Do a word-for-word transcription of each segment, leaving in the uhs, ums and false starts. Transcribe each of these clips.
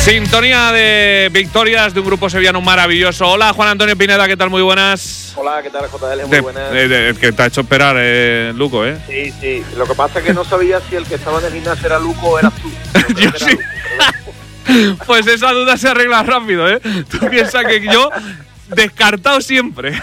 Sintonía de victorias de un grupo sevillano maravilloso. Hola, Juan Antonio Pineda, ¿qué tal? Muy buenas. Hola, ¿qué tal, J L? Muy de, buenas. De, de, que te ha hecho esperar, eh, Luco, ¿eh? Sí, sí. Lo que pasa es que no sabía si el que estaba en el gimnasio era Luco o eras tú. No, yo era sí. Luco, pues esa duda se arregla rápido, ¿eh? Tú piensas que yo, descartado siempre.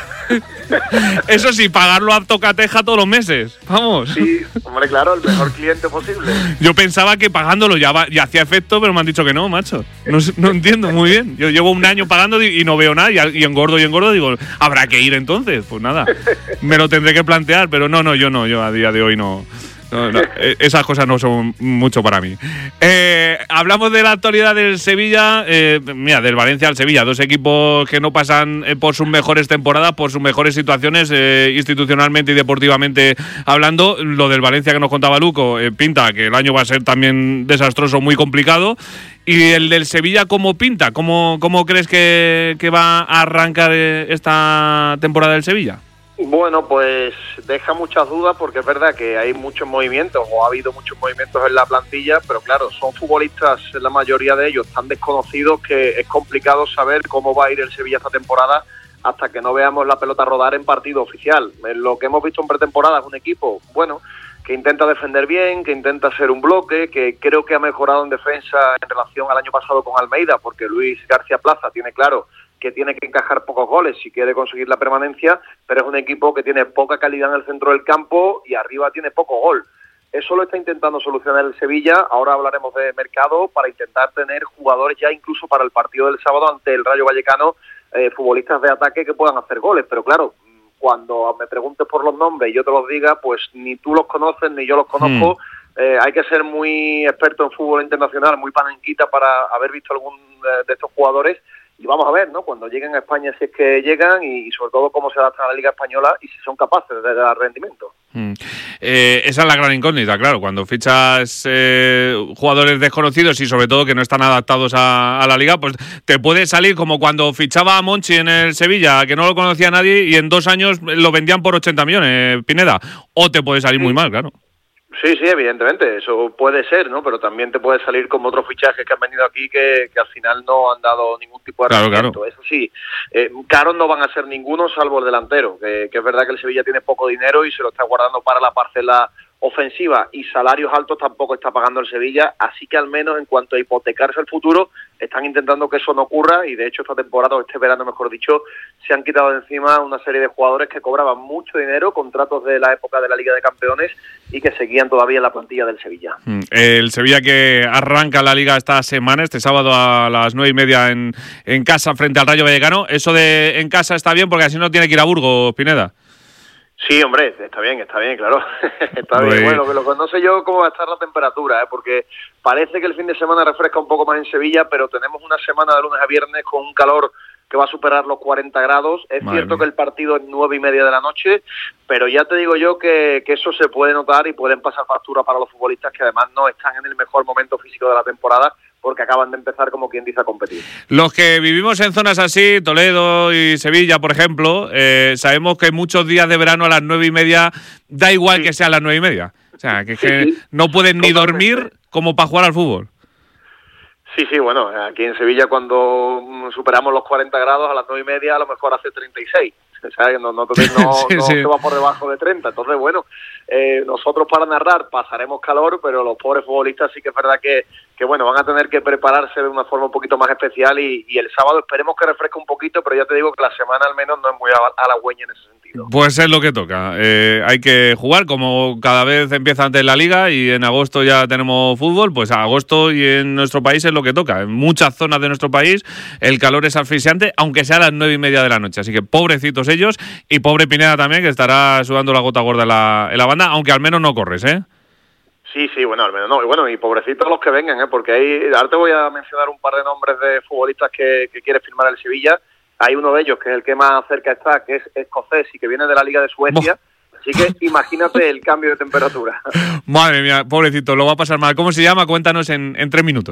Eso sí, pagarlo a tocateja todos los meses. Vamos. Sí, hombre, claro, el mejor cliente posible. Yo pensaba que pagándolo ya, va, ya hacía efecto, pero me han dicho que no, macho. No, no entiendo muy bien. Yo llevo un año pagando y no veo nada, y engordo y engordo. Digo, habrá que ir entonces. Pues nada, me lo tendré que plantear, pero no, no, yo no, yo a día de hoy no. No, no, esas cosas no son mucho para mí. Eh, hablamos de la actualidad del Sevilla, eh, mira, del Valencia al Sevilla, dos equipos que no pasan por sus mejores temporadas, por sus mejores situaciones eh, institucionalmente y deportivamente hablando. Lo del Valencia que nos contaba Luco, eh, pinta que el año va a ser también desastroso, muy complicado. Y el del Sevilla, ¿cómo pinta? ¿Cómo, cómo crees que, que va a arrancar esta temporada del Sevilla? Bueno, pues deja muchas dudas porque es verdad que hay muchos movimientos o ha habido muchos movimientos en la plantilla, pero claro, son futbolistas, la mayoría de ellos tan desconocidos que es complicado saber cómo va a ir el Sevilla esta temporada hasta que no veamos la pelota rodar en partido oficial. Lo que hemos visto en pretemporada es un equipo, bueno, que intenta defender bien, que intenta ser un bloque, que creo que ha mejorado en defensa en relación al año pasado con Almeida, porque Luis García Plaza tiene claro que tiene que encajar pocos goles si quiere conseguir la permanencia, pero es un equipo que tiene poca calidad en el centro del campo y arriba tiene poco gol. Eso lo está intentando solucionar el Sevilla. Ahora hablaremos de mercado para intentar tener jugadores ya incluso para el partido del sábado ante el Rayo Vallecano, eh, futbolistas de ataque que puedan hacer goles. Pero claro, cuando me preguntes por los nombres y yo te los diga, pues ni tú los conoces ni yo los conozco. Mm. Eh, hay que ser muy experto en fútbol internacional, muy panenquita para haber visto algún eh, de estos jugadores. Y vamos a ver, ¿no? Cuando lleguen a España, si es que llegan, y, y sobre todo cómo se adaptan a la Liga Española y si son capaces de dar rendimiento. Mm. Eh, esa es la gran incógnita, claro. Cuando fichas eh, jugadores desconocidos y sobre todo que no están adaptados a, a la Liga, pues te puede salir como cuando fichaba a Monchi en el Sevilla, que no lo conocía nadie y en dos años lo vendían por ochenta millones, Pineda. O te puede salir muy mal, claro. Sí, sí, evidentemente, eso puede ser, ¿no? Pero también te puede salir como otros fichajes que han venido aquí que, que al final no han dado ningún tipo de claro, rendimiento. Claro. Eso sí, eh, caros no van a ser ninguno salvo el delantero, que, que es verdad que el Sevilla tiene poco dinero y se lo está guardando para la parcela ofensiva, y salarios altos tampoco está pagando el Sevilla, así que al menos en cuanto a hipotecarse el futuro, están intentando que eso no ocurra, y de hecho esta temporada, o este verano mejor dicho, se han quitado de encima una serie de jugadores que cobraban mucho dinero, contratos de la época de la Liga de Campeones, y que seguían todavía en la plantilla del Sevilla. El Sevilla que arranca la Liga esta semana, este sábado a las nueve y media en, en casa frente al Rayo Vallecano. Eso de en casa está bien porque así no tiene que ir a Burgos, Pineda. Sí, hombre, está bien, está bien, claro. Está bien. Bueno, lo que no sé yo cómo va a estar la temperatura, ¿eh? Porque parece que el fin de semana refresca un poco más en Sevilla, pero tenemos una semana de lunes a viernes con un calor que va a superar los cuarenta grados. Es Madre cierto mía. Que el partido es nueve y media de la noche, pero ya te digo yo que, que eso se puede notar y pueden pasar factura para los futbolistas que además no están en el mejor momento físico de la temporada, porque acaban de empezar, como quien dice, a competir. Los que vivimos en zonas así, Toledo y Sevilla, por ejemplo, eh, sabemos que muchos días de verano a las nueve y media da igual sí. que sea a las nueve y media. O sea, que, sí, que sí. no pueden ni dormir como para jugar al fútbol. Sí, sí, bueno, aquí en Sevilla cuando superamos los cuarenta grados a las nueve y media a lo mejor hace treinta y seis. O sea, no, no, no, sí, no sí. se va por debajo de treinta. Entonces, bueno, eh, nosotros para narrar pasaremos calor, pero los pobres futbolistas sí que es verdad que, que bueno, van a tener que prepararse de una forma un poquito más especial y, y el sábado esperemos que refresque un poquito, pero ya te digo que la semana al menos no es muy halagüeña en ese sentido. Pues es lo que toca. Eh, hay que jugar, como cada vez empieza antes la Liga y en agosto ya tenemos fútbol, pues a agosto y en nuestro país es lo que toca. En muchas zonas de nuestro país el calor es asfixiante, aunque sea a las nueve y media de la noche. Así que pobrecitos ellos, y pobre Pineda también, que estará sudando la gota gorda en la, en la banda, aunque al menos no corres, ¿eh? Sí, sí, bueno, al menos no. Y bueno, y pobrecitos los que vengan, ¿eh? Porque ahí, ahora te voy a mencionar un par de nombres de futbolistas que, que quiere firmar el Sevilla. Hay uno de ellos, que es el que más cerca está, que es escocés y que viene de la Liga de Suecia. Oh. Así que imagínate el cambio de temperatura. Madre mía, pobrecito, lo va a pasar mal. ¿Cómo se llama? Cuéntanos en, en tres minutos.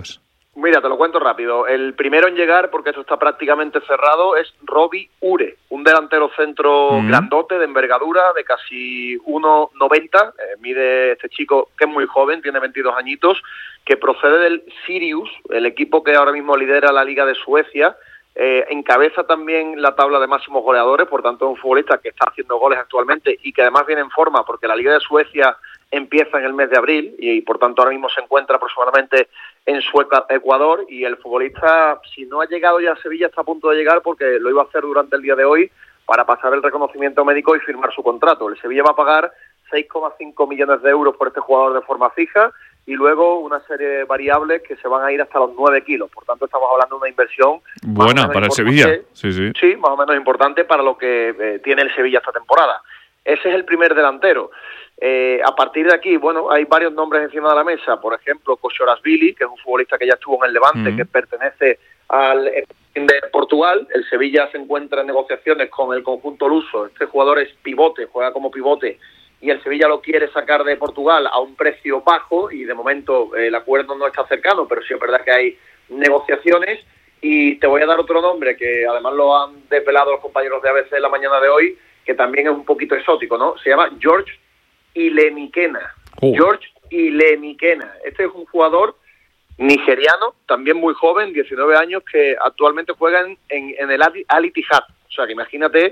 Mira, te lo cuento rápido. El primero en llegar, porque esto está prácticamente cerrado, es Robbie Ure, un delantero centro mm. grandote, de envergadura, de casi uno noventa. Eh, mide este chico, que es muy joven, tiene veintidós añitos, que procede del Sirius, el equipo que ahora mismo lidera la Liga de Suecia. Eh, encabeza también la tabla de máximos goleadores, por tanto es un futbolista que está haciendo goles actualmente y que además viene en forma, porque la Liga de Suecia empieza en el mes de abril y, y por tanto ahora mismo se encuentra aproximadamente en su Ecuador, y el futbolista, si no ha llegado ya a Sevilla, está a punto de llegar, porque lo iba a hacer durante el día de hoy para pasar el reconocimiento médico y firmar su contrato. El Sevilla va a pagar seis coma cinco millones de euros por este jugador de forma fija y luego una serie de variables que se van a ir hasta los nueve kilos. Por tanto, estamos hablando de una inversión buena para el Sevilla. Sí, sí. Sí, más o menos importante para lo que eh, tiene el Sevilla esta temporada. Ese es el primer delantero. Eh, a partir de aquí, bueno, hay varios nombres encima de la mesa. Por ejemplo, Kochorasvili, que es un futbolista que ya estuvo en el Levante, mm. que pertenece al de Portugal. El Sevilla se encuentra en negociaciones con el conjunto luso. Este jugador es pivote, juega como pivote, y el Sevilla lo quiere sacar de Portugal a un precio bajo, y de momento eh, el acuerdo no está cercano, pero sí es verdad que hay negociaciones. Y te voy a dar otro nombre que además lo han desvelado los compañeros de A B C en la mañana de hoy, que también es un poquito exótico, ¿no? Se llama George Ilemikena. Oh. George Ilemikena. Este es un jugador nigeriano, también muy joven, diecinueve años, que actualmente juega en, en, en el Al Ittihad. O sea, que imagínate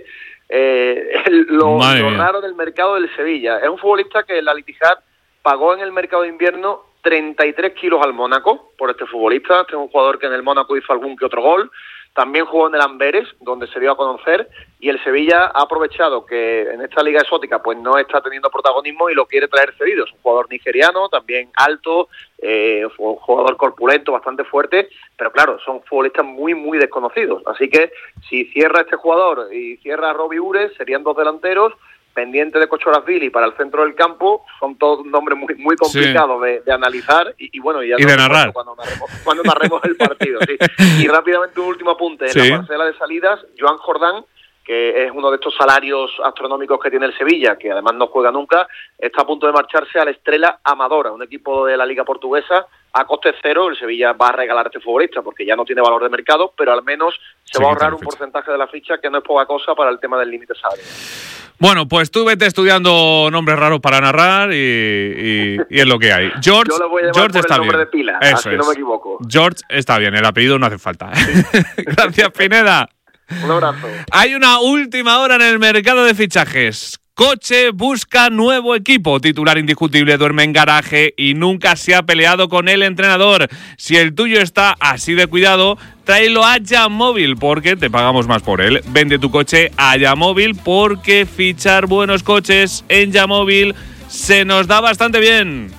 eh, el, lo, lo raro del mercado del Sevilla. Es un futbolista que el Al Ittihad pagó en el mercado de invierno treinta y tres kilos al Mónaco por este futbolista. Este es un jugador que en el Mónaco hizo algún que otro gol. También jugó en el Amberes, donde se dio a conocer, y el Sevilla ha aprovechado que en esta liga exótica pues no está teniendo protagonismo y lo quiere traer cedido. Es un jugador nigeriano, también alto, eh, un jugador corpulento, bastante fuerte, pero claro, son futbolistas muy, muy desconocidos. Así que si cierra este jugador y cierra a Robbie Ure, serían dos delanteros. Pendiente de Kochorasvili para el centro del campo, son todos nombres muy muy complicados sí. de, de analizar y, y bueno, y, ya y de narrar cuando narremos, cuando narremos el partido. Sí. Y rápidamente un último apunte, en sí. la parcela de salidas, Joan Jordán, que es uno de estos salarios astronómicos que tiene el Sevilla, que además no juega nunca, está a punto de marcharse al Estrela Amadora, un equipo de la Liga Portuguesa, a coste cero. El Sevilla va a regalar a este futbolista porque ya no tiene valor de mercado, pero al menos se sí, va a ahorrar un ficha. porcentaje de la ficha, que no es poca cosa para el tema del límite salarial. Bueno, pues tú vete estudiando nombres raros para narrar y, y, y es lo que hay. George, Yo lo voy a George por está el nombre bien. de pila, Eso así es. no me equivoco. George está bien, el apellido no hace falta. Gracias, Pineda. Un abrazo. Hay una última hora en el mercado de fichajes. Coche busca nuevo equipo. Titular indiscutible, duerme en garaje y nunca se ha peleado con el entrenador. Si el tuyo está así de cuidado, tráelo a Yamóvil porque te pagamos más por él. Vende tu coche a Yamóvil porque fichar buenos coches en Yamóvil se nos da bastante bien.